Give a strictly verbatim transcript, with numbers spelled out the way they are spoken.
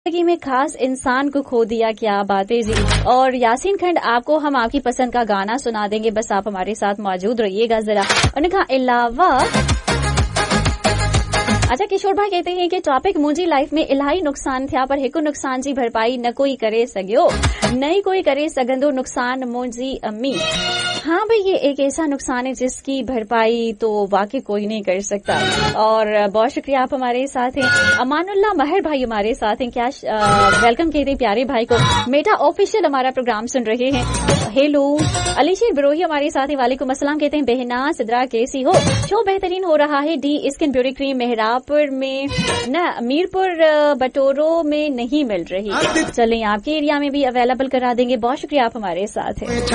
जिंदगी में खास इंसान को खो दिया, क्या बातें जी। और यासीन खंड आपको हम आपकी पसंद का गाना सुना देंगे, बस आप हमारे साथ मौजूद रहिएगा जरा। उनका अलावा अच्छा, किशोर भाई कहते हैं कि टॉपिक मुंहिंजी लाइफ में इलाही नुक़सान थिया पर हिकु नुक़सान जी भरपाई न कोई करे सघियो, न ही कोई करे सघंदो नुक़सान मुंहिंजी अम्मी। हाँ भाई, ये एक ऐसा नुकसान है जिसकी भरपाई तो वाकई कोई नहीं कर सकता। और बहुत शुक्रिया, आप हमारे साथ हैं। अमानुल्लाह महर भाई हमारे साथ हैं, क्या वेलकम कहते हैं प्यारे भाई को। मेटा ऑफिशियल हमारा प्रोग्राम सुन रहे हैं, हेलो। अलीशीर बिरोही हमारे साथ हैं, वालेकुम अस्सलाम कहते हैं। बहना सिद्रा कैसी हो? शो बेहतरीन हो रहा है। D skin beauty cream Mehrabpur में न मीरपुर बटोरो में नहीं मिल रही, चलें आपके एरिया में भी अवेलेबल करा देंगे। बहुत शुक्रिया, आप हमारे साथ हैं।